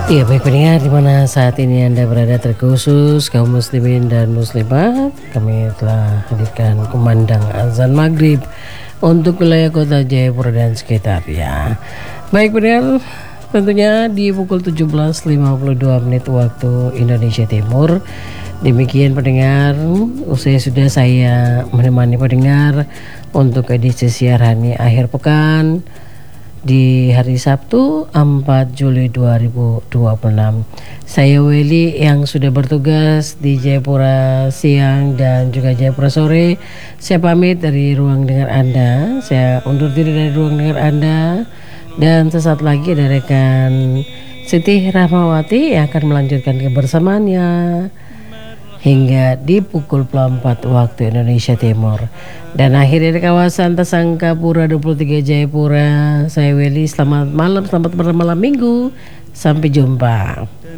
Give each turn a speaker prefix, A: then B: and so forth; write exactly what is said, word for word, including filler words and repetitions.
A: Iya, baik pendengar di mana saat ini Anda berada, terkhusus kaum muslimin dan muslimat, kami telah hadirkan kumandang azan maghrib untuk wilayah kota Jayapura dan sekitarnya. Baik pendengar, tentunya di pukul tujuh belas lima puluh dua menit waktu Indonesia Timur. Demikian pendengar, usai sudah saya menemani pendengar untuk edisi siaran akhir pekan di hari Sabtu empat Juli dua ribu dua puluh enam. Saya Weli yang sudah bertugas di Jayapura siang dan juga Jayapura sore. Saya pamit dari ruang dengar Anda. Saya undur diri dari ruang dengar Anda. Dan sesaat lagi ada rekan Siti Rahmawati yang akan melanjutkan kebersamaannya hingga di pukul empat waktu Indonesia Timur. Dan akhirnya di kawasan Tasangkapura dua puluh tiga Jayapura, saya Weli, selamat malam, selamat bermalam minggu, sampai jumpa.